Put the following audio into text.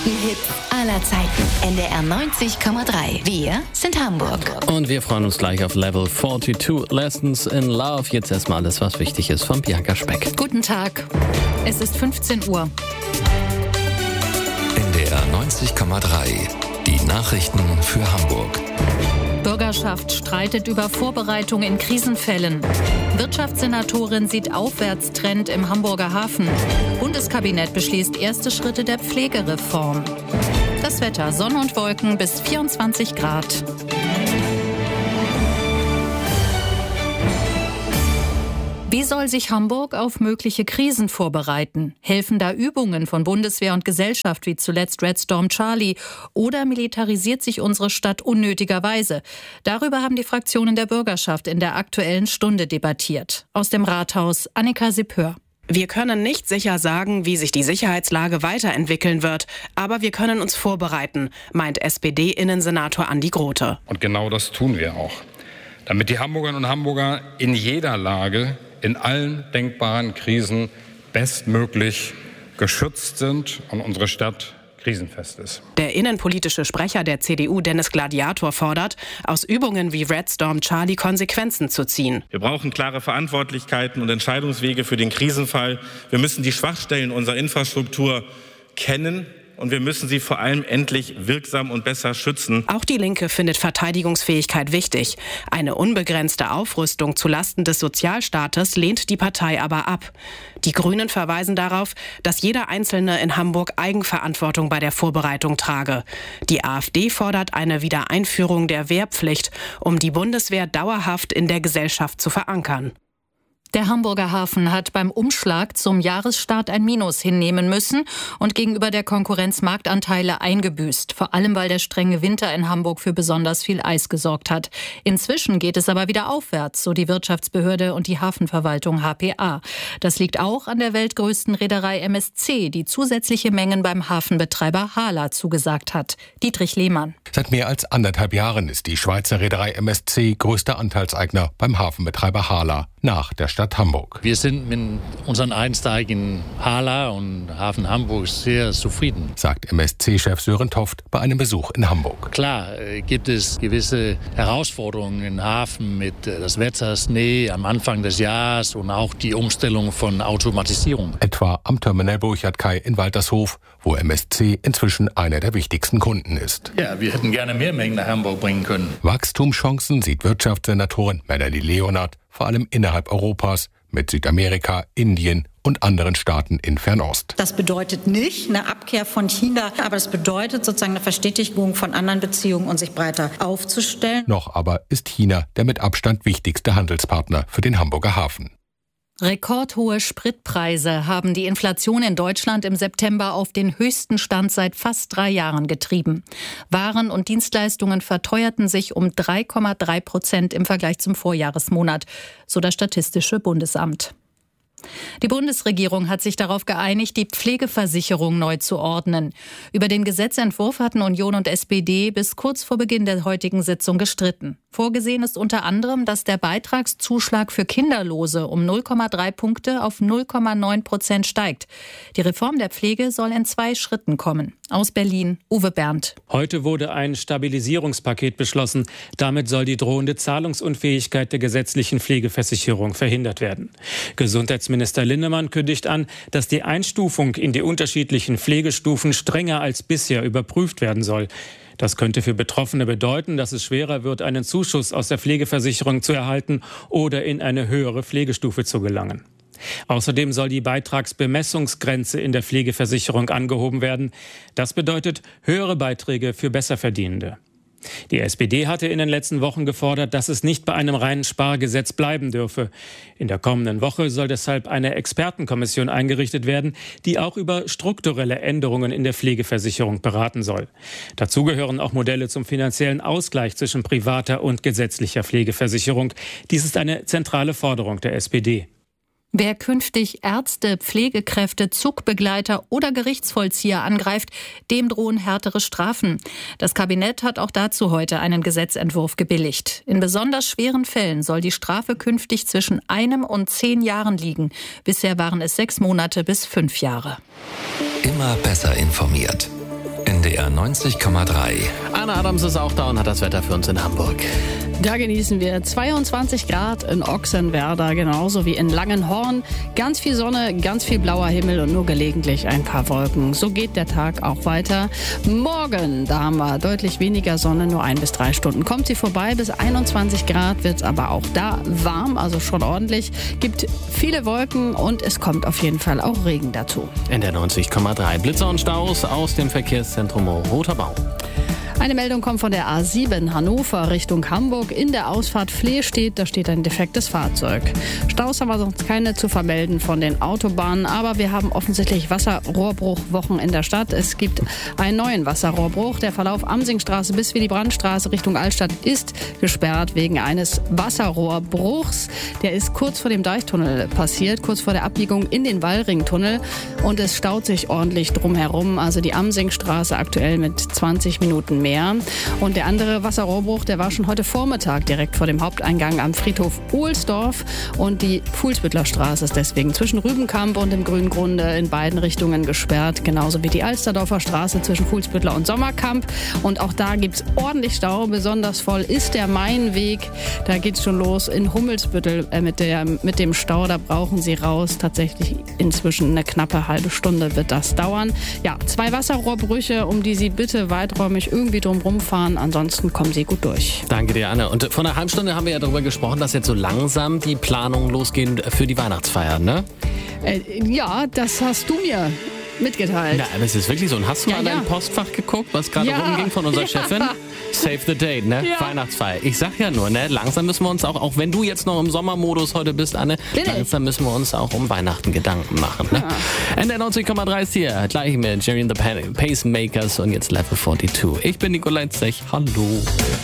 Die Hits aller Zeiten. NDR 90,3. Wir sind Hamburg. Und wir freuen uns gleich auf Level 42 Lessons in Love. Jetzt erstmal alles, was wichtig ist von Bianca Speck. Guten Tag. Es ist 15 Uhr. NDR 90,3. Die Nachrichten für Hamburg. Bürgerschaft streitet über Vorbereitung in Krisenfällen. Wirtschaftssenatorin sieht Aufwärtstrend im Hamburger Hafen. Bundeskabinett beschließt erste Schritte der Pflegereform. Das Wetter: Sonne und Wolken bis 24 Grad. Wie soll sich Hamburg auf mögliche Krisen vorbereiten? Helfen da Übungen von Bundeswehr und Gesellschaft wie zuletzt Red Storm Charlie? Oder militarisiert sich unsere Stadt unnötigerweise? Darüber haben die Fraktionen der Bürgerschaft in der Aktuellen Stunde debattiert. Aus dem Rathaus Annika Sippör. Wir können nicht sicher sagen, wie sich die Sicherheitslage weiterentwickeln wird, aber wir können uns vorbereiten, meint SPD-Innensenator Andi Grote. Und genau das tun wir auch, damit die Hamburgerinnen und Hamburger in jeder Lage, in allen denkbaren Krisen bestmöglich geschützt sind und unsere Stadt krisenfest ist. Der innenpolitische Sprecher der CDU, Dennis Gladiator, fordert, aus Übungen wie Red Storm Charlie Konsequenzen zu ziehen. Wir brauchen klare Verantwortlichkeiten und Entscheidungswege für den Krisenfall. Wir müssen die Schwachstellen unserer Infrastruktur kennen. Und wir müssen sie vor allem endlich wirksam und besser schützen. Auch die Linke findet Verteidigungsfähigkeit wichtig. Eine unbegrenzte Aufrüstung zulasten des Sozialstaates lehnt die Partei aber ab. Die Grünen verweisen darauf, dass jeder Einzelne in Hamburg Eigenverantwortung bei der Vorbereitung trage. Die AfD fordert eine Wiedereinführung der Wehrpflicht, um die Bundeswehr dauerhaft in der Gesellschaft zu verankern. Der Hamburger Hafen hat beim Umschlag zum Jahresstart ein Minus hinnehmen müssen und gegenüber der Konkurrenz Marktanteile eingebüßt. Vor allem, weil der strenge Winter in Hamburg für besonders viel Eis gesorgt hat. Inzwischen geht es aber wieder aufwärts, so die Wirtschaftsbehörde und die Hafenverwaltung HPA. Das liegt auch an der weltgrößten Reederei MSC, die zusätzliche Mengen beim Hafenbetreiber HHLA zugesagt hat. Dietrich Lehmann. Seit mehr als 1,5 Jahren ist die Schweizer Reederei MSC größter Anteilseigner beim Hafenbetreiber HHLA nach der Stadt Hamburg. Wir sind mit unseren Einsteigen HHLA und Hafen Hamburg sehr zufrieden, sagt MSC-Chef Sören Toft bei einem Besuch in Hamburg. Klar gibt es gewisse Herausforderungen im Hafen mit das Wetter, Schnee am Anfang des Jahres und auch die Umstellung von Automatisierung. Etwa am Terminal Burchard-Kai in Waltershof, wo MSC inzwischen einer der wichtigsten Kunden ist. Ja, wir hätten gerne mehr Mengen nach Hamburg bringen können. Wachstumschancen sieht Wirtschaftssenatorin Melanie Leonard vor allem innerhalb Europas mit Südamerika, Indien und anderen Staaten in Fernost. Das bedeutet nicht eine Abkehr von China, aber es bedeutet sozusagen eine Verstetigung von anderen Beziehungen und sich breiter aufzustellen. Noch aber ist China der mit Abstand wichtigste Handelspartner für den Hamburger Hafen. Rekordhohe Spritpreise haben die Inflation in Deutschland im September auf den höchsten Stand seit fast 3 Jahren getrieben. Waren und Dienstleistungen verteuerten sich um 3,3% im Vergleich zum Vorjahresmonat, so das Statistische Bundesamt. Die Bundesregierung hat sich darauf geeinigt, die Pflegeversicherung neu zu ordnen. Über den Gesetzentwurf hatten Union und SPD bis kurz vor Beginn der heutigen Sitzung gestritten. Vorgesehen ist unter anderem, dass der Beitragszuschlag für Kinderlose um 0,3 Punkte auf 0,9% steigt. Die Reform der Pflege soll in 2 Schritten kommen. Aus Berlin, Uwe Berndt. Heute wurde ein Stabilisierungspaket beschlossen. Damit soll die drohende Zahlungsunfähigkeit der gesetzlichen Pflegeversicherung verhindert werden. Gesundheitsminister Linnemann kündigt an, dass die Einstufung in die unterschiedlichen Pflegestufen strenger als bisher überprüft werden soll. Das könnte für Betroffene bedeuten, dass es schwerer wird, einen Zuschuss aus der Pflegeversicherung zu erhalten oder in eine höhere Pflegestufe zu gelangen. Außerdem soll die Beitragsbemessungsgrenze in der Pflegeversicherung angehoben werden. Das bedeutet höhere Beiträge für Besserverdienende. Die SPD hatte in den letzten Wochen gefordert, dass es nicht bei einem reinen Spargesetz bleiben dürfe. In der kommenden Woche soll deshalb eine Expertenkommission eingerichtet werden, die auch über strukturelle Änderungen in der Pflegeversicherung beraten soll. Dazu gehören auch Modelle zum finanziellen Ausgleich zwischen privater und gesetzlicher Pflegeversicherung. Dies ist eine zentrale Forderung der SPD. Wer künftig Ärzte, Pflegekräfte, Zugbegleiter oder Gerichtsvollzieher angreift, dem drohen härtere Strafen. Das Kabinett hat auch dazu heute einen Gesetzentwurf gebilligt. In besonders schweren Fällen soll die Strafe künftig zwischen 1 und 10 Jahren liegen. Bisher waren es 6 Monate bis 5 Jahre. Immer besser informiert. NDR 90,3. Anna Adams ist auch da und hat das Wetter für uns in Hamburg. Da genießen wir 22 Grad in Ochsenwerder, genauso wie in Langenhorn. Ganz viel Sonne, ganz viel blauer Himmel und nur gelegentlich ein paar Wolken. So geht der Tag auch weiter. Morgen, da haben wir deutlich weniger Sonne, nur 1 bis 3 Stunden. Kommt sie vorbei, bis 21 Grad wird es aber auch da warm, also schon ordentlich. Gibt viele Wolken und es kommt auf jeden Fall auch Regen dazu. In der 90,3 Blitzer und Staus aus dem Verkehrszentrum Roter Baum. Eine Meldung kommt von der A7 Hannover Richtung Hamburg. In der Ausfahrt Flehstedt, da steht ein defektes Fahrzeug. Staus haben wir sonst keine zu vermelden von den Autobahnen, aber wir haben offensichtlich Wasserrohrbruchwochen in der Stadt. Es gibt einen neuen Wasserrohrbruch. Der Verlauf Amsingstraße bis Willy-Brandt-Straße Richtung Altstadt ist gesperrt wegen eines Wasserrohrbruchs. Der ist kurz vor dem Deichtunnel passiert, kurz vor der Abbiegung in den Wallringtunnel. Und es staut sich ordentlich drumherum. Also die Amsingstraße aktuell mit 20 Minuten mehr. Und der andere Wasserrohrbruch, der war schon heute Vormittag direkt vor dem Haupteingang am Friedhof Ohlsdorf. Und die Fuhlsbüttler Straße ist deswegen zwischen Rübenkamp und dem Grüngrunde in beiden Richtungen gesperrt. Genauso wie die Alsterdorfer Straße zwischen Fuhlsbüttler und Sommerkamp. Und auch da gibt es ordentlich Stau. Besonders voll ist der Mainweg. Da geht es schon los in Hummelsbüttel mit dem Stau. Da brauchen Sie raus. Tatsächlich inzwischen eine knappe halbe Stunde wird das dauern. Ja, 2 Wasserrohrbrüche, um die Sie bitte weiträumig irgendwie drumherum fahren. Ansonsten kommen Sie gut durch. Danke dir, Anne. Und vor einer halben Stunde haben wir ja darüber gesprochen, dass jetzt so langsam die Planungen losgehen für die Weihnachtsfeier, ne? Ja, das hast du mir mitgeteilt. Ja, aber es ist wirklich so. Und hast du mal in dein Postfach geguckt, was gerade rumging von unserer Chefin? Save the date, ne? Ja. Weihnachtsfeier. Ich sag ja nur, ne? Langsam müssen wir uns auch wenn du jetzt noch im Sommermodus heute bist, Anne, langsam müssen wir uns auch um Weihnachten Gedanken machen, ne? Ja. NDR 90,3 ist hier. Gleich mit Jerry and the Pacemakers und jetzt Level 42. Ich bin Nikolai Zech. Hallo.